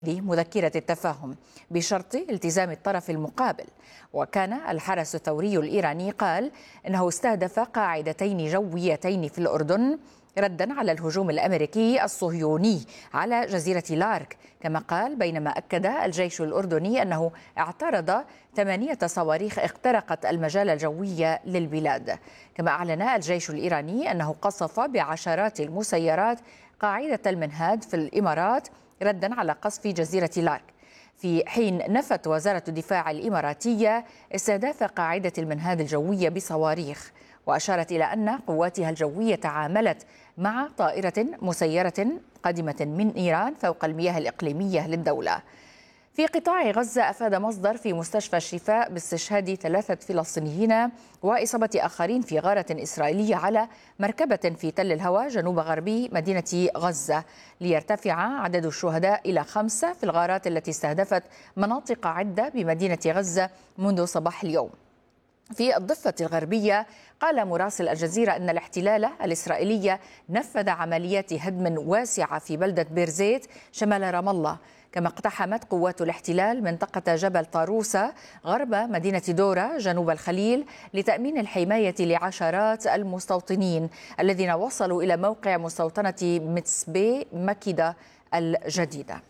مذكرة التفاهم بشرط التزام الطرف المقابل. وكان الحرس الثوري الإيراني قال إنه استهدف قاعدتين جويتين في الأردن ردا على الهجوم الأمريكي الصهيوني على جزيرة لارك. كما قال بينما أكد الجيش الأردني أنه اعترض 8 صواريخ اخترقت المجال الجوي للبلاد. كما أعلن الجيش الإيراني أنه قصف بعشرات المسيرات قاعدة المنهاد في الإمارات ردا على قصف جزيرة لارك، في حين نفت وزارة الدفاع الإماراتية استهداف قاعدة المنهاد الجوية بصواريخ، وأشارت إلى أن قواتها الجوية تعاملت مع طائرة مسيرة قادمة من إيران فوق المياه الإقليمية للدولة. في قطاع غزة أفاد مصدر في مستشفى الشفاء باستشهاد 3 فلسطينيين وإصابة آخرين في غارة إسرائيلية على مركبة في تل الهوى جنوب غربي مدينة غزة، ليرتفع عدد الشهداء إلى 5 في الغارات التي استهدفت مناطق عدة بمدينة غزة منذ صباح اليوم. في الضفة الغربية قال مراسل الجزيرة أن الاحتلال الإسرائيلي نفذ عمليات هدم واسعة في بلدة بيرزيت شمال رام الله. كما اقتحمت قوات الاحتلال منطقة جبل طاروسة غرب مدينة دورة جنوب الخليل لتأمين الحماية لعشرات المستوطنين الذين وصلوا إلى موقع مستوطنة متسبي مكيدة الجديدة.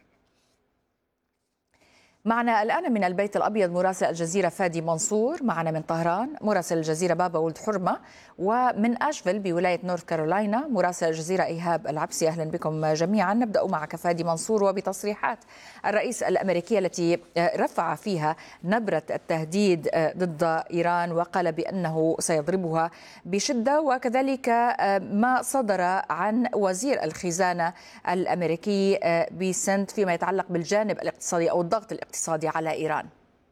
معنا الآن من البيت الأبيض مراسل الجزيرة فادي منصور، معنا من طهران مراسل الجزيرة بابا ولد حرمة، ومن أشفيل بولاية نورث كارولاينا مراسل الجزيرة إيهاب العبسي. أهلا بكم جميعا. نبدأ معك فادي منصور، وبتصريحات الرئيس الأمريكي التي رفع فيها نبرة التهديد ضد إيران وقال بأنه سيضربها بشدة، وكذلك ما صدر عن وزير الخزانة الأمريكي بيسنت فيما يتعلق بالجانب الاقتصادي أو الضغط الاقتصادي على إيران.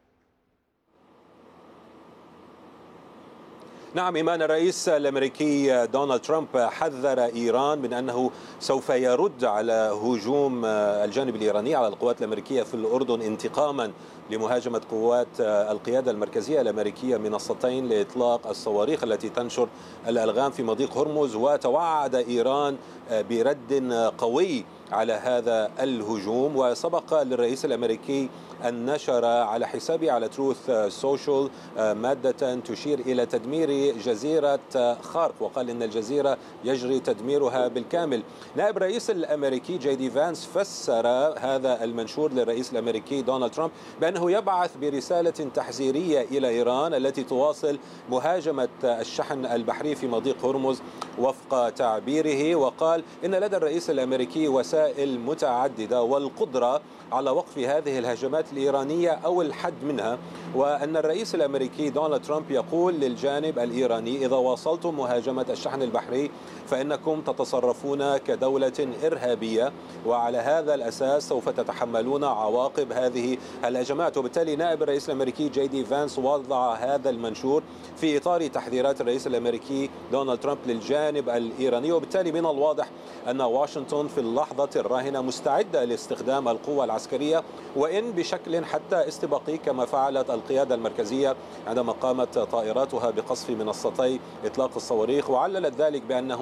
نعم إيمان، الرئيس الأمريكي دونالد ترامب حذر إيران من أنه سوف يرد على هجوم الجانب الإيراني على القوات الأمريكية في الأردن انتقاما لمهاجمة قوات القيادة المركزية الأمريكية منصتين لإطلاق الصواريخ التي تنشر الألغام في مضيق هرمز. وتوعد إيران برد قوي على هذا الهجوم. وسبق للرئيس الأمريكي أن نشر على حسابه على تروث سوشيال مادة تشير إلى تدمير جزيرة خارق، وقال إن الجزيرة يجري تدميرها بالكامل. نائب الرئيس الأمريكي جي دي فانس فسر هذا المنشور للرئيس الأمريكي دونالد ترامب بأنه يبعث برسالة تحذيرية إلى إيران التي تواصل مهاجمة الشحن البحري في مضيق هرمز وفق تعبيره. وقال إن لدى الرئيس الأمريكي وسائل متعددة والقدرة على وقف هذه الهجمات الإيرانية أو الحد منها، وأن الرئيس الأمريكي دونالد ترامب يقول للجانب الإيراني إذا واصلتم مهاجمة الشحن البحري فإنكم تتصرفون كدولة إرهابية، وعلى هذا الأساس سوف تتحملون عواقب هذه الهجمات. وبالتالي نائب الرئيس الأمريكي جي دي فانس وضع هذا المنشور في إطار تحذيرات الرئيس الأمريكي دونالد ترامب للجانب الإيراني. وبالتالي من الواضح أن واشنطن في اللحظة الراهنة مستعدة لاستخدام القوة العسكرية، وإن بشكل حتى استباقي كما فعلت القيادة المركزية عندما قامت طائراتها بقصف منصتي إطلاق الصواريخ، وعللت ذلك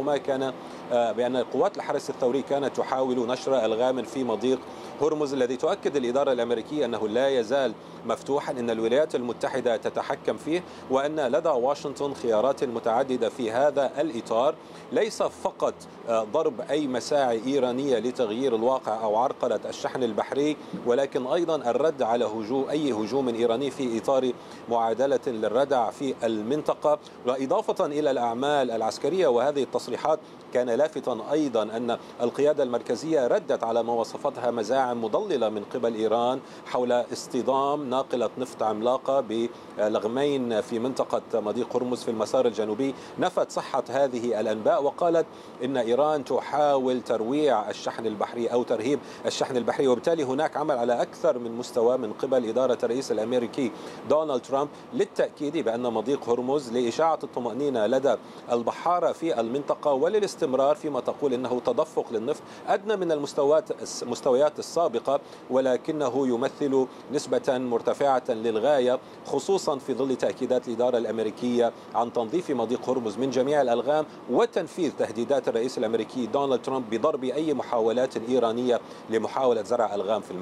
بأن قوات الحرس الثوري كانت تحاول نشر ألغام في مضيق هرمز الذي تؤكد الإدارة الأمريكية أنه لا يزال مفتوحا، أن الولايات المتحدة تتحكم فيه، وأن لدى واشنطن خيارات متعددة في هذا الإطار، ليس فقط ضرب أي مساعي إيرانية لتغيير الواقع أو عرقلة الشحن البحري، ولكن أيضا الرد على أي هجوم إيراني في إطار معادلة للردع في المنطقة. وإضافة إلى الأعمال العسكرية وهذه التصريحات، كان لافتا أيضا أن القيادة المركزية ردت على ما وصفتها مزاعم مضللة من قبل إيران حول اصطدام ناقلة نفط عملاقة بلغمين في منطقة مضيق هرمز في المسار الجنوبي. نفت صحة هذه الأنباء وقالت إن إيران تحاول ترويع الشحن البحري أو ترهيب الشحن البحري، وبالتالي هناك عمل على أكثر من مستوى من قبل إدارة الرئيس الأمريكي دونالد ترامب للتأكيد بأن مضيق هرمز لإشاعة الطمأنينة لدى البحارة في المنطقة وللاستفادة باستمرار فيما تقول إنه تدفق للنفط أدنى من المستويات السابقة، ولكنه يمثل نسبة مرتفعة للغاية، خصوصا في ظل تأكيدات الإدارة الأمريكية عن تنظيف مضيق هرمز من جميع الألغام وتنفيذ تهديدات الرئيس الأمريكي دونالد ترامب بضرب أي محاولات إيرانية لمحاولة زرع ألغام في المنطقة.